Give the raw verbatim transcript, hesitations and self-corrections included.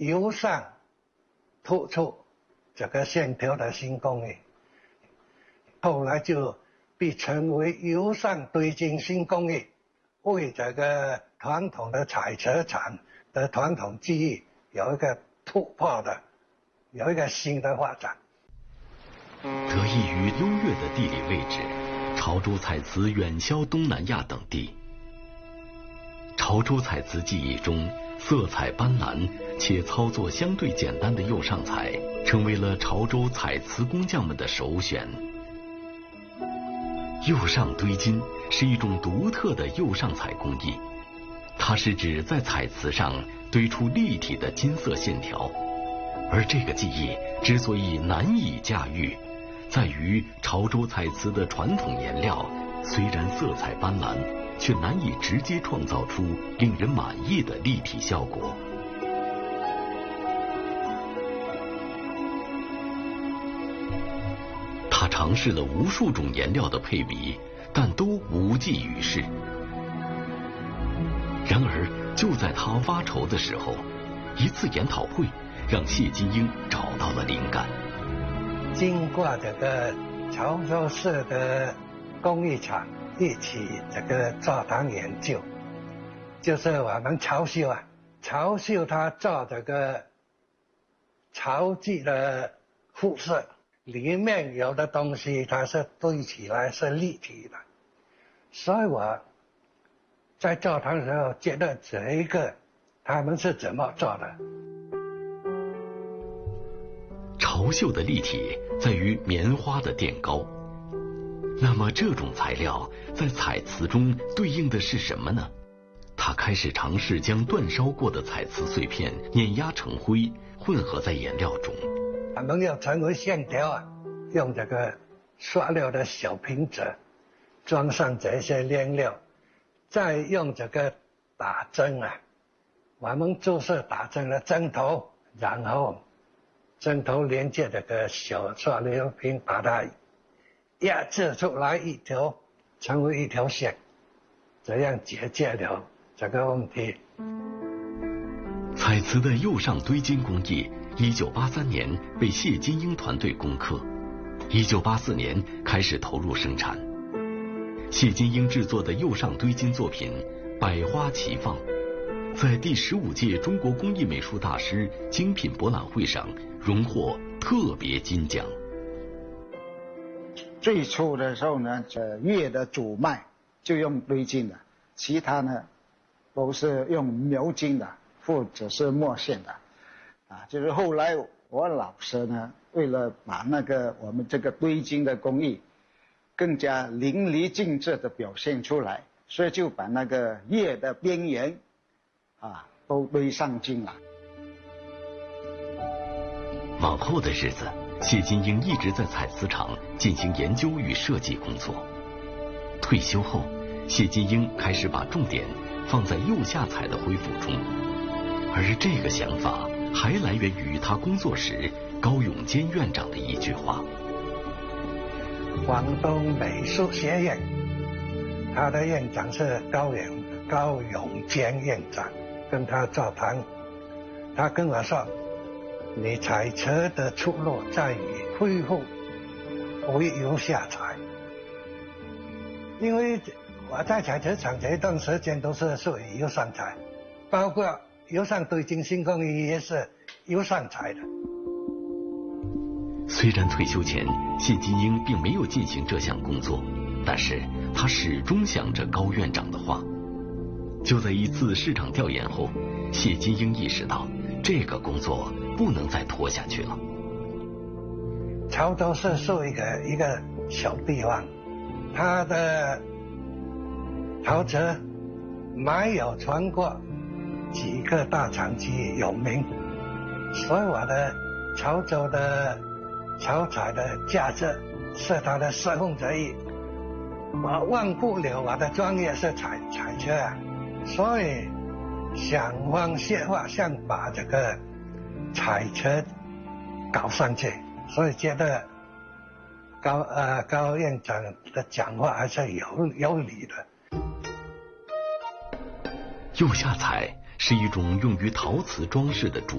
釉上突出这个线条的新工艺，后来就被称为釉上堆金新工艺，为这个传统的彩瓷厂的传统技艺有一个突破的，有一个新的发展。 得益于优越的地理位置，潮州彩瓷远销东南亚等地。潮州彩瓷技艺中，色彩斑斓且操作相对简单的釉上彩，成为了潮州彩瓷工匠们的首选。釉上堆金是一种独特的釉上彩工艺，它是指在彩瓷上堆出立体的金色线条，而这个技艺之所以难以驾驭，在于潮州彩瓷的传统颜料虽然色彩斑斓，却难以直接创造出令人满意的立体效果。他尝试了无数种颜料的配比，但都无济于事。然而，就在他发愁的时候，一次研讨会让谢金英找到了灵感。 经过这个潮州市的工艺厂一起这个座谈研究，就是我们潮绣啊，潮绣它做这个潮记的复色，里面有的东西它是堆起来是立体的，所以我在座谈的时候觉得这一个他们是怎么做的。 潮绣的立体在于棉花的垫高，那么这种材料在彩瓷中对应的是什么呢？他开始尝试将煅烧过的彩瓷碎片碾压成灰，混合在颜料中。 我们要成为线条啊，用这个塑料的小瓶子装上这些颜料，再用这个打针啊，我们就是打针的针头，然后针头连接这个小塑料瓶，把它压制出来一条，成为一条线，这样解决了这个问题。 彩瓷的釉上堆金工艺，一九八三年被谢金英团队攻克，一九八四年开始投入生产。谢金英制作的釉上堆金作品百花齐放，在第十五届中国工艺美术大师精品博览会上荣获特别金奖。 最初的时候呢，这月的主脉就用堆金的，其他呢都是用描金的或者是墨线的，啊，就是后来我老师呢，为了把那个我们这个堆金的工艺更加淋漓尽致的表现出来，所以就把那个叶的边缘啊都堆上金了。 往后的日子，谢金英一直在彩瓷厂进行研究与设计工作。退休后，谢金英开始把重点放在釉下彩的恢复中，而这个想法还来源于他工作时高永坚院长的一句话。 广东美术学院，他的院长是高永高永坚院长，跟他座谈，他跟我说，你彩瓷的出路在于恢复为釉下彩，因为我在彩瓷厂这一段时间都是属于釉上彩，包括釉上堆金新工艺也是釉上彩的。 虽然退休前谢金英并没有进行这项工作，但是他始终想着高院长的话。就在一次市场调研后，谢金英意识到这个工作不能再拖下去了。 潮州是属于一个一个小地方，它的陶瓷没有全国几个大厂区有名，所以我的潮州的潮彩的价值是它的四分之一。我忘不了我的专业是彩彩瓷啊，所以想方设法想把这个彩瓷搞上去，所以觉得高呃高院长的讲话还是有有理的。 釉下彩是一种用于陶瓷装饰的主